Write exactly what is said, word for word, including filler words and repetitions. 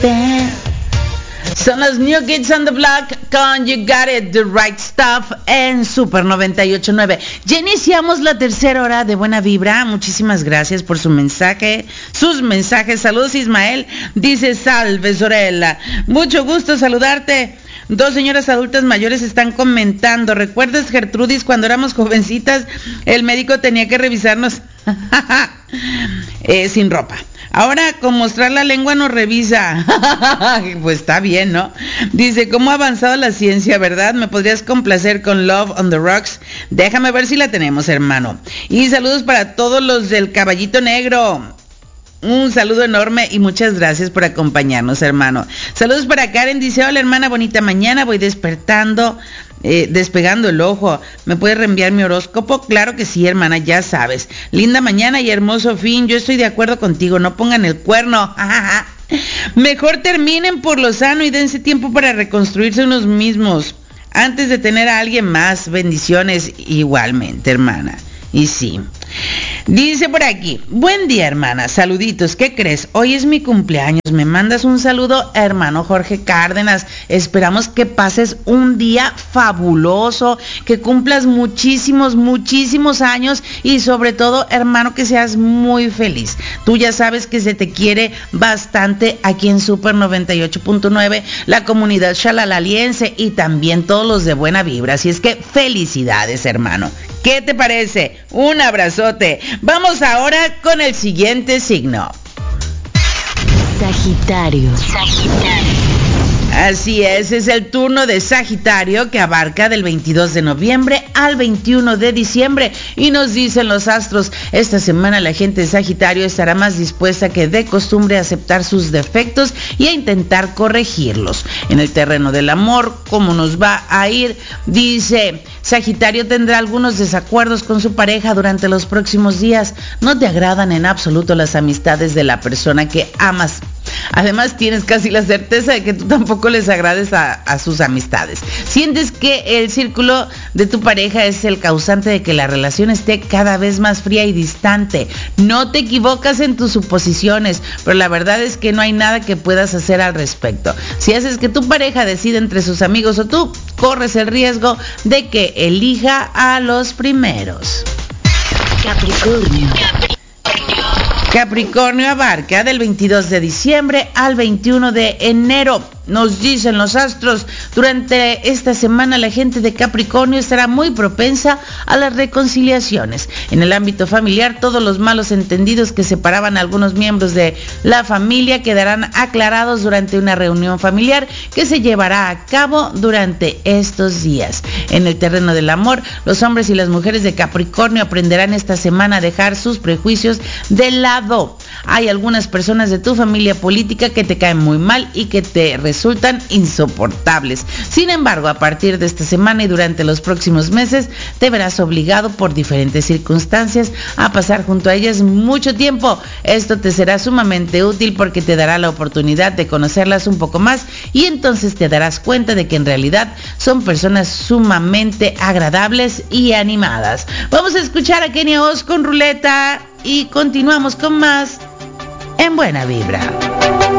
Son los New Kids on the Block con You Got It, The Right Stuff en Super noventa y ocho punto nueve. Ya iniciamos la tercera hora de Buena Vibra. Muchísimas gracias por su mensaje, sus mensajes. Saludos, Ismael. Dice, salve, Sorella. Mucho gusto saludarte. Dos señoras adultas mayores están comentando. ¿Recuerdas, Gertrudis, cuando éramos jovencitas, el médico tenía que revisarnos eh, sin ropa? Ahora con mostrar la lengua nos revisa. Pues está bien, ¿no? Dice, ¿cómo ha avanzado la ciencia, verdad? ¿Me podrías complacer con Love on the Rocks? Déjame ver si la tenemos, hermano. Y saludos para todos los del Caballito Negro. Un saludo enorme y muchas gracias por acompañarnos, hermano. Saludos para Karen, dice, hola hermana, bonita mañana, voy despertando, eh, despegando el ojo. ¿Me puedes reenviar mi horóscopo? Claro que sí, hermana, ya sabes. Linda mañana y hermoso fin, yo estoy de acuerdo contigo, no pongan el cuerno. Mejor terminen por lo sano y dense tiempo para reconstruirse unos mismos, antes de tener a alguien más. Bendiciones igualmente, hermana. Y sí, dice por aquí, buen día hermana, saluditos, ¿qué crees? Hoy es mi cumpleaños, me mandas un saludo, hermano Jorge Cárdenas, esperamos que pases un día fabuloso, que cumplas muchísimos, muchísimos años y sobre todo, hermano, que seas muy feliz. Tú ya sabes que se te quiere bastante aquí en Super noventa y ocho punto nueve, la comunidad shalalaliense y también todos los de Buena Vibra, así es que felicidades, hermano. ¿Qué te parece? Un abrazote. Vamos ahora con el siguiente signo. Sagitario. Sagitario. Así es, es el turno de Sagitario, que abarca del veintidós de noviembre al veintiuno de diciembre, y nos dicen los astros, esta semana la gente de Sagitario estará más dispuesta que de costumbre a aceptar sus defectos y a intentar corregirlos. En el terreno del amor, ¿cómo nos va a ir? Dice, Sagitario tendrá algunos desacuerdos con su pareja durante los próximos días. No te agradan en absoluto las amistades de la persona que amas. Además, tienes casi la certeza de que tú tampoco les agrades a, a sus amistades. Sientes que el círculo de tu pareja es el causante de que la relación esté cada vez más fría y distante. No te equivocas en tus suposiciones, pero la verdad es que no hay nada que puedas hacer al respecto. Si haces que tu pareja decida entre sus amigos o tú, corres el riesgo de que elija a los primeros. Capricornio. Capricornio abarca del veintidós de diciembre al veintiuno de enero. Nos dicen los astros, durante esta semana la gente de Capricornio estará muy propensa a las reconciliaciones. En el ámbito familiar, todos los malos entendidos que separaban a algunos miembros de la familia quedarán aclarados durante una reunión familiar que se llevará a cabo durante estos días. En el terreno del amor, los hombres y las mujeres de Capricornio aprenderán esta semana a dejar sus prejuicios de lado. Hay algunas personas de tu familia política que te caen muy mal y que te resultan insoportables. Sin embargo, a partir de esta semana y durante los próximos meses, te verás obligado por diferentes circunstancias a pasar junto a ellas mucho tiempo. Esto te será sumamente útil porque te dará la oportunidad de conocerlas un poco más y entonces te darás cuenta de que en realidad son personas sumamente agradables y animadas. Vamos a escuchar a Kenia Oz con Ruleta y continuamos con más en Buena Vibra.